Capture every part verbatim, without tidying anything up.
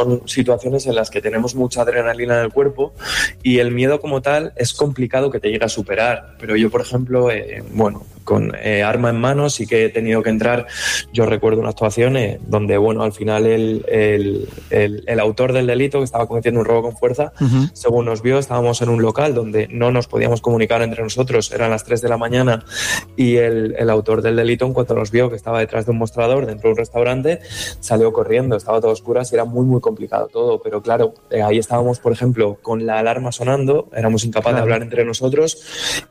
son situaciones en las que tenemos mucha adrenalina en el cuerpo y el miedo como tal es complicado que te llegue a superar. Pero yo, por ejemplo, eh, bueno, con eh, arma en mano sí que he tenido que entrar. Yo recuerdo una actuación eh, donde, bueno, al final el, el, el, el autor del delito, que estaba cometiendo un robo con fuerza, uh-huh. según nos vio, estábamos en un local donde no nos podíamos comunicar entre nosotros, eran las tres de la mañana, y el, el autor del delito, en cuanto nos vio que estaba detrás de un mostrador dentro de un restaurante, salió corriendo, estaba todo a oscuras y era muy muy complicado todo, pero claro, eh, ahí estábamos, por ejemplo, con la alarma sonando, éramos incapaces claro. de hablar entre nosotros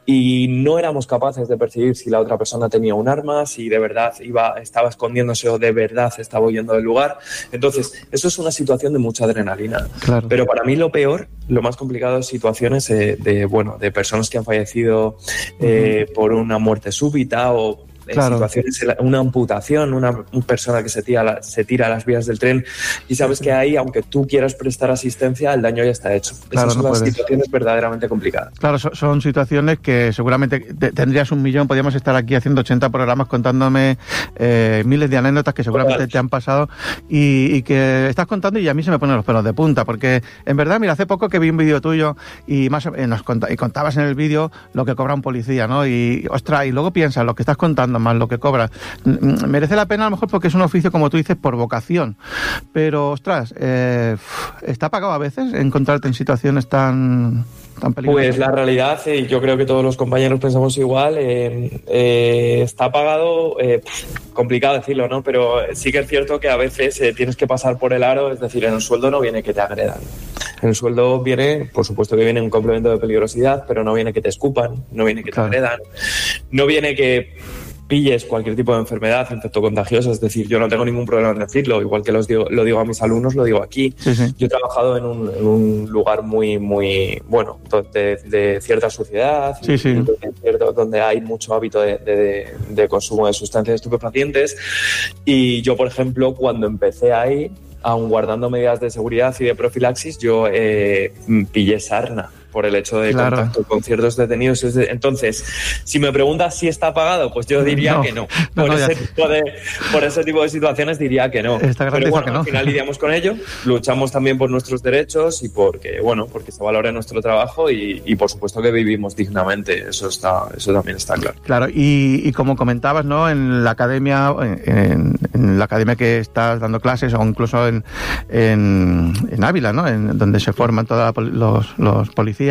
y no éramos capaces de percibir si la otra persona tenía un arma, si de verdad iba, estaba escondiéndose o de verdad estaba huyendo del lugar. Entonces, eso es una situación de mucha adrenalina. Claro. Pero para mí lo peor, lo más complicado es situaciones eh, de, bueno, de personas que han fallecido eh, uh-huh. por una muerte súbita o Claro. situaciones, una amputación, una persona que se tira, la, se tira a las vías del tren y sabes que ahí, aunque tú quieras prestar asistencia, el daño ya está hecho. Claro, Esas son no las puedes. situaciones verdaderamente complicadas. Claro, son, son situaciones que seguramente te, tendrías un millón, podríamos estar aquí haciendo ochenta programas contándome eh, miles de anécdotas que seguramente Total. te han pasado y, y que estás contando y a mí se me ponen los pelos de punta, porque en verdad, mira, hace poco que vi un vídeo tuyo y más eh, nos cont- y contabas en el vídeo lo que cobra un policía, ¿no? Y, ostras, y luego piensas, lo que estás contando más lo que cobra. Merece la pena a lo mejor porque es un oficio, como tú dices, por vocación. Pero, ostras, eh, ¿está pagado a veces encontrarte en situaciones tan, tan peligrosas? Pues la realidad, y yo creo que todos los compañeros pensamos igual, eh, eh, está pagado, eh, complicado decirlo, ¿no? Pero sí que es cierto que a veces eh, tienes que pasar por el aro, es decir, en el sueldo no viene que te agredan. En el sueldo viene, por supuesto que viene un complemento de peligrosidad, pero no viene que te escupan, no viene que claro. te agredan, no viene que pilles cualquier tipo de enfermedad infectocontagiosa, es decir, yo no tengo ningún problema en decirlo, igual que los digo, lo digo a mis alumnos, lo digo aquí. Sí, sí. Yo he trabajado en un, en un lugar muy, muy, bueno, de, de cierta suciedad, sí, sí. Donde, cierto, donde hay mucho hábito de, de, de consumo de sustancias estupefacientes y yo, por ejemplo, cuando empecé ahí, aun guardando medidas de seguridad y de profilaxis, yo eh, pillé sarna por el hecho de claro. contacto con ciertos detenidos. Entonces, si me preguntas si está pagado, pues yo diría no, que no. Por, no, no ese tipo de, por ese tipo de situaciones diría que no. Está Pero bueno, que no. al final lidiamos con ello, luchamos también por nuestros derechos y porque, bueno, porque se valore nuestro trabajo y, y por supuesto que vivimos dignamente. Eso está, eso también está claro. Claro, y, y como comentabas, ¿no? En la academia, en, en la academia que estás dando clases o incluso en, en, en Ávila, ¿no? En donde se forman todos los, los policías.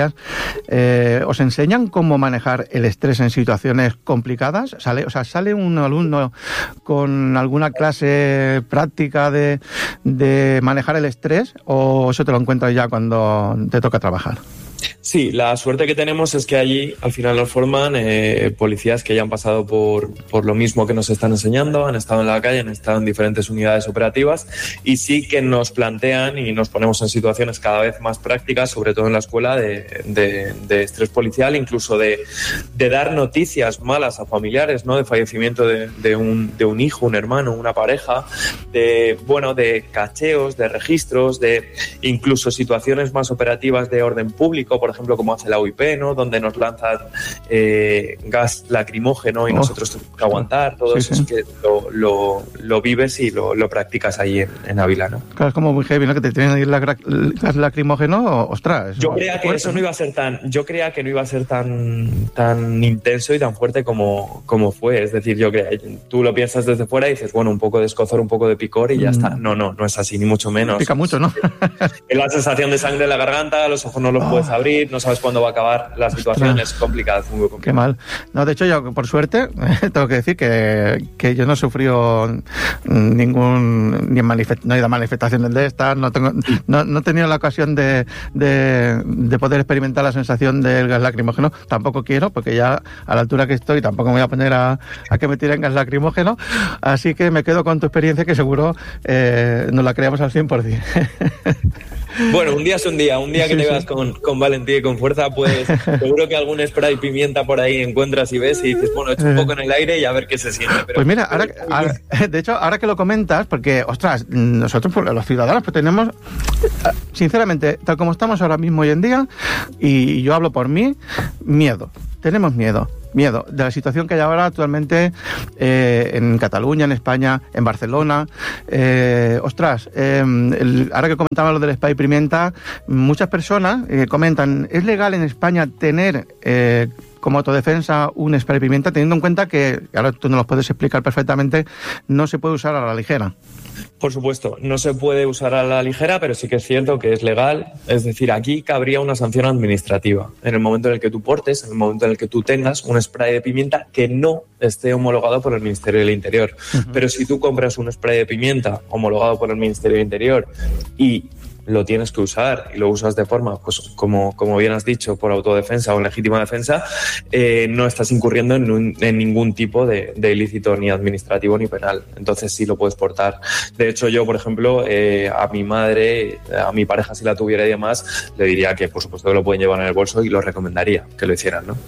Eh, ¿Os enseñan cómo manejar el estrés en situaciones complicadas? ¿Sale, o sea, ¿sale un alumno con alguna clase práctica de, de manejar el estrés o eso te lo encuentras ya cuando te toca trabajar? Sí, la suerte que tenemos es que allí al final nos forman eh, policías que ya han pasado por, por lo mismo que nos están enseñando, han estado en la calle, han estado en diferentes unidades operativas y sí que nos plantean y nos ponemos en situaciones cada vez más prácticas, sobre todo en la escuela, de, de, de estrés policial, incluso de, de dar noticias malas a familiares, ¿no? De fallecimiento de, de, un, de un hijo, un hermano, una pareja, de, bueno, de cacheos, de registros, de incluso situaciones más operativas de orden público, por ejemplo, como hace la U I P, ¿no? Donde nos lanzan eh, gas lacrimógeno y oh. nosotros tenemos que aguantar. Todo sí, eso sí. es que lo, lo, lo vives y lo, lo practicas ahí en, en Ávila, ¿no? Claro, es como muy heavy, ¿no? Que te tienen ahí el gas lacrimógeno, ostras. Yo creía que eso no iba a ser tan, yo creía que no iba a ser tan, tan intenso y tan fuerte como, como fue. Es decir, yo creía, tú lo piensas desde fuera y dices, bueno, un poco de escozor, un poco de picor y ya mm. está. No, no, no es así, ni mucho menos. Pica mucho, ¿no? Es la sensación de sangre en la garganta, los ojos no los oh. puedes abrir, no sabes cuándo va a acabar, la situación Ostras. es complicada, es muy complicada. Qué mal. No, de hecho, yo, por suerte, tengo que decir que, que yo no he sufrido ningún, ni manifest, no he ido a manifestaciones de estas, no, tengo, no, no he tenido la ocasión de, de, de poder experimentar la sensación del gas lacrimógeno, tampoco quiero, porque ya a la altura que estoy tampoco me voy a poner a, a que me tiren gas lacrimógeno, así que me quedo con tu experiencia que seguro eh, nos la creamos al cien por ciento. Bueno, un día es un día, un día que sí, te veas sí. con, con valentía y con fuerza, pues seguro que algún spray pimienta por ahí encuentras y ves y dices, bueno, echo un poco en el aire y a ver qué se siente. Pero, pues mira, ahora, ahora, de hecho, ahora que lo comentas, porque, ostras, nosotros los ciudadanos pues tenemos, sinceramente, tal como estamos ahora mismo hoy en día, y yo hablo por mí, miedo. Tenemos miedo. miedo de la situación que hay ahora actualmente eh, en Cataluña, en España, en Barcelona. Eh, ostras, eh, el, ahora que comentaba lo del spray pimienta, muchas personas eh, comentan, ¿es legal en España tener eh, como autodefensa un spray pimienta, teniendo en cuenta que, ahora tú nos lo puedes explicar perfectamente, no se puede usar a la ligera? Por supuesto, no se puede usar a la ligera, pero sí que es cierto que es legal. Es decir, aquí cabría una sanción administrativa en el momento en el que tú portes, en el momento en el que tú tengas un spray de pimienta que no esté homologado por el Ministerio del Interior. Uh-huh. Pero si tú compras un spray de pimienta homologado por el Ministerio del Interior y lo tienes que usar y lo usas de forma, pues como, como bien has dicho, por autodefensa o en legítima defensa, eh, no estás incurriendo en, un, en ningún tipo de, de ilícito ni administrativo ni penal. Entonces sí lo puedes portar. De hecho, yo, por ejemplo, eh, a mi madre, a mi pareja, si la tuviera y demás, le diría que, por supuesto, que lo pueden llevar en el bolso y lo recomendaría que lo hicieran, ¿no?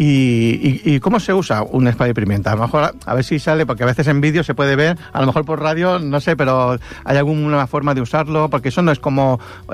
¿Y, y, y cómo se usa un spray de pimienta? A lo mejor, a ver si sale, porque a veces en vídeo se puede ver, a lo mejor por radio, no sé, pero ¿hay alguna forma de usarlo? Porque eso no es como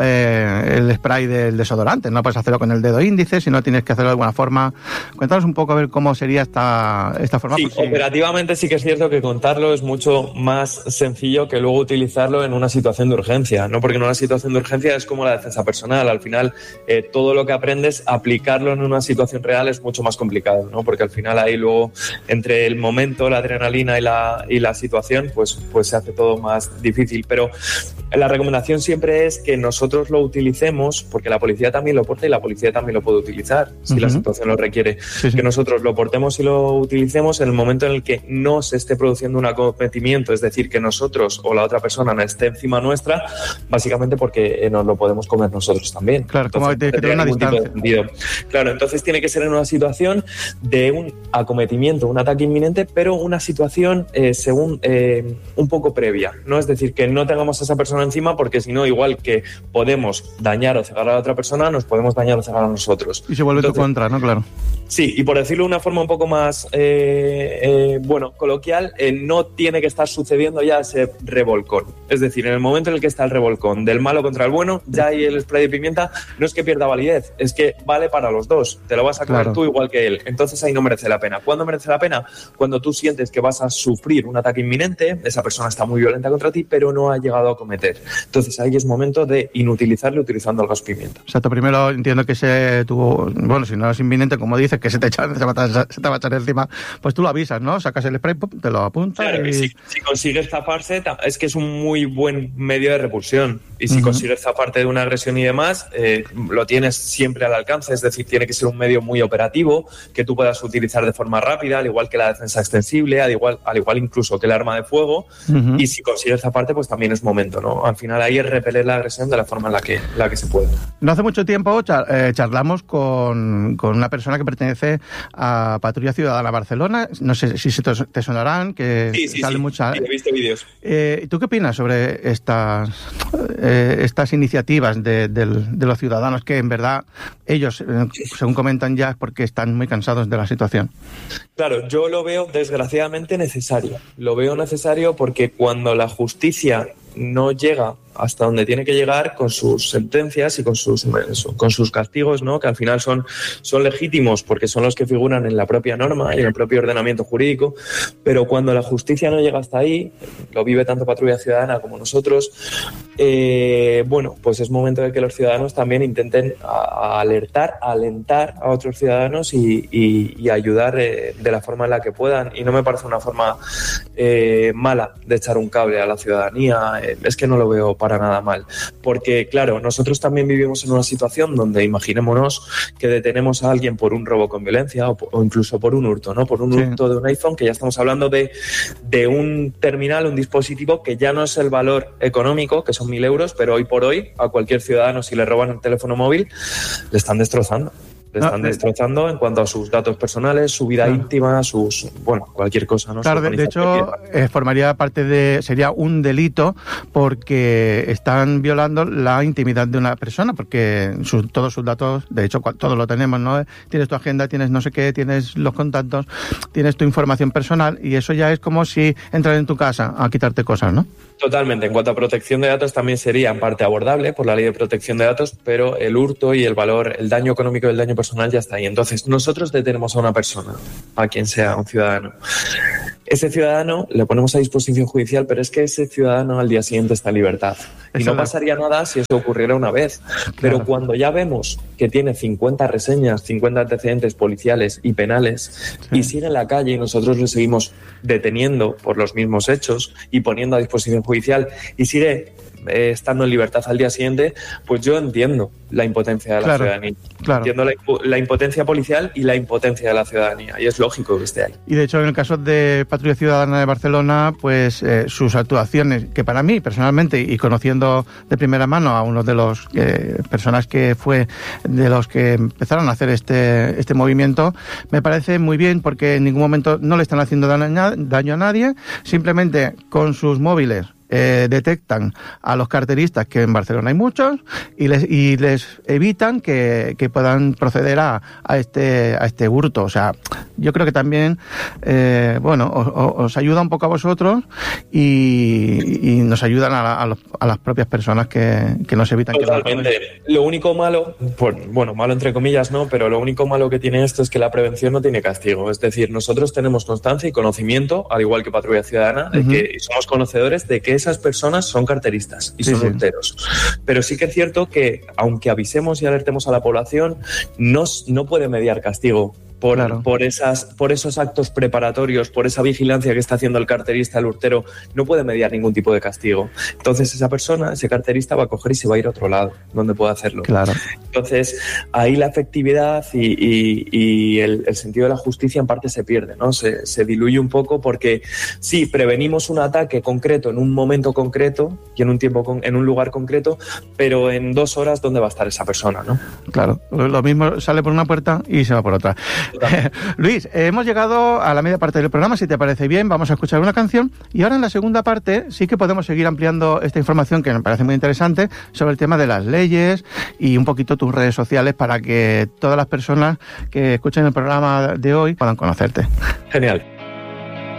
Eh, el spray del desodorante, no puedes hacerlo con el dedo índice, sino tienes que hacerlo de alguna forma. Cuéntanos un poco a ver cómo sería esta, esta forma. Sí, pues, operativamente sí que es cierto que contarlo es mucho más sencillo que luego utilizarlo en una situación de urgencia, ¿no? Porque en una situación de urgencia es como la defensa personal, al final eh, todo lo que aprendes, aplicarlo en una situación real es mucho más complicado, ¿no? Porque al final ahí luego, entre el momento, la adrenalina y la, y la situación, pues, pues se hace todo más difícil, pero la recomendación siempre es que nosotros lo utilicemos, porque la policía también lo porta y la policía también lo puede utilizar si uh-huh. la situación lo requiere, sí, sí. que nosotros lo portemos y lo utilicemos en el momento en el que no se esté produciendo un acometimiento, es decir, que nosotros o la otra persona no esté encima nuestra, básicamente porque nos lo podemos comer nosotros también. Claro, entonces, como que tener una distancia. Claro, entonces tiene que ser en una situación de un acometimiento, un ataque inminente, pero una situación eh, según eh, un poco previa, ¿no? Es decir, que no tengamos a esa persona encima, porque si no, igual que podemos dañar o cegar a la otra persona, nos podemos dañar o cegar a nosotros. Y se vuelve Entonces, tu contra, ¿no? Claro. Sí, y por decirlo de una forma un poco más, eh, eh, bueno, coloquial, eh, no tiene que estar sucediendo ya ese revolcón. Es decir, en el momento en el que está el revolcón del malo contra el bueno, ya ahí el spray de pimienta no es que pierda validez, es que vale para los dos. Te lo vas a comer claro. tú igual que él. Entonces ahí no merece la pena. ¿Cuándo merece la pena? Cuando tú sientes que vas a sufrir un ataque inminente, esa persona está muy violenta contra ti, pero no ha llegado a cometer. Entonces ahí es momento de inutilizarlo utilizando el gas pimienta. Exacto, primero entiendo que se tuvo, bueno, si no es inminente, como dices, que se te, echa, se, va a, se te va a echar encima, pues tú lo avisas, ¿no? Sacas el spray, te lo apuntas. Claro, y... si, si consigues zafarse, es que es un muy buen medio de repulsión. Y si uh-huh. consigues zafarte de una agresión y demás, eh, lo tienes siempre al alcance, es decir, tiene que ser un medio muy operativo, que tú puedas utilizar de forma rápida, al igual que la defensa extensible, al igual, al igual incluso que el arma de fuego, uh-huh. y si consigues zafarte, pues también es momento, ¿no? Al final ahí es repeler la agresión de la forma en la que, la que se puede. No hace mucho tiempo char, eh, charlamos con, con una persona que pertenece a Patrulla Ciudadana Barcelona, no sé si se te, te sonarán, que sí, sí, sale sí, mucha... sí, he visto vídeos. Eh, ¿Tú qué opinas sobre estas, eh, estas iniciativas de, de, de los ciudadanos que en verdad ellos, eh, según comentan ya, es porque están muy cansados de la situación? Claro, yo lo veo desgraciadamente necesario. Lo veo necesario porque cuando la justicia no llega hasta donde tiene que llegar con sus sentencias y con sus, con sus castigos, ¿no? Que al final son, son legítimos porque son los que figuran en la propia norma y en el propio ordenamiento jurídico, pero cuando la justicia no llega hasta ahí, lo vive tanto Patrulla Ciudadana como nosotros, eh, bueno, pues es momento de que los ciudadanos también intenten a, a alertar, a alentar a otros ciudadanos y, y, y ayudar eh, de la forma en la que puedan, y no me parece una forma eh, mala de echar un cable a la ciudadanía, eh, es que no lo veo para nada mal, porque claro, nosotros también vivimos en una situación donde imaginémonos que detenemos a alguien por un robo con violencia o, o incluso por un hurto, ¿no? Por un sí. hurto de un iPhone, que ya estamos hablando de, de un terminal, un dispositivo que ya no es el valor económico, que son mil euros, pero hoy por hoy a cualquier ciudadano, si le roban el teléfono móvil, le están destrozando. Le están no, destrozando en cuanto a sus datos personales, su vida claro. íntima, sus, bueno, cualquier cosa, ¿no? Claro, de, de hecho, eh, formaría parte de, sería un delito porque están violando la intimidad de una persona, porque su, todos sus datos, de hecho, todos lo tenemos, ¿no? Tienes tu agenda, tienes no sé qué, tienes los contactos, tienes tu información personal, y eso ya es como si entran en tu casa a quitarte cosas, ¿no? Totalmente. En cuanto a protección de datos, también sería en parte abordable por la ley de protección de datos, pero el hurto y el valor, el daño económico y el daño personal ya está ahí. Entonces, nosotros detenemos a una persona, a quien sea un ciudadano. Ese ciudadano le ponemos a disposición judicial, pero es que ese ciudadano al día siguiente está en libertad. Y no pasaría nada si eso ocurriera una vez. Pero cuando ya vemos que tiene cincuenta reseñas, cincuenta antecedentes policiales y penales, sí, y sigue en la calle y nosotros le seguimos deteniendo por los mismos hechos y poniendo a disposición judicial y sigue eh, estando en libertad al día siguiente, pues yo entiendo la impotencia de la claro, ciudadanía. Claro. Entiendo la, la impotencia policial y la impotencia de la ciudadanía, y es lógico que esté ahí. Y de hecho, en el caso de Patrulla Ciudadana de Barcelona, pues eh, sus actuaciones, que para mí, personalmente, y conociendo de primera mano a uno de los eh, personas que fue de los que empezaron a hacer este, este movimiento, me parece muy bien, porque en ningún momento no le están haciendo daño, daño a nadie, simplemente con sus móviles Eh, detectan a los carteristas, que en Barcelona hay muchos, y les y les evitan que, que puedan proceder a, a este a este hurto. O sea, yo creo que también eh, bueno os, os ayuda un poco a vosotros y, y nos ayudan a, a, los, a las propias personas que, que nos evitan. Totalmente. Que lo único malo, pues, bueno, malo entre comillas no, pero lo único malo que tiene esto es que la prevención no tiene castigo. Es decir, nosotros tenemos constancia y conocimiento, al igual que Patrulla Ciudadana, de uh-huh. que somos conocedores de que esas personas son carteristas y sí, son hurteros. Sí. Pero sí que es cierto que, aunque avisemos y alertemos a la población, no, no puede mediar castigo por, claro. por, esas, por esos actos preparatorios, por esa vigilancia que está haciendo el carterista, el hurtero, no puede mediar ningún tipo de castigo. Entonces esa persona, ese carterista va a coger y se va a ir a otro lado donde pueda hacerlo. Claro. Entonces ahí la efectividad y, y, y el, el sentido de la justicia en parte se pierde, ¿no? Se, se diluye un poco, porque sí, prevenimos un ataque concreto en un momento concreto y en un tiempo con, en un lugar concreto, pero en dos horas ¿dónde va a estar esa persona, no? Claro, lo mismo sale por una puerta y se va por otra. Luis, eh, hemos llegado a la media parte del programa. Si te parece bien, vamos a escuchar una canción y ahora en la segunda parte sí que podemos seguir ampliando esta información, que me parece muy interesante, sobre el tema de las leyes y un poquito tus redes sociales, para que todas las personas que escuchen el programa de hoy puedan conocerte. Genial.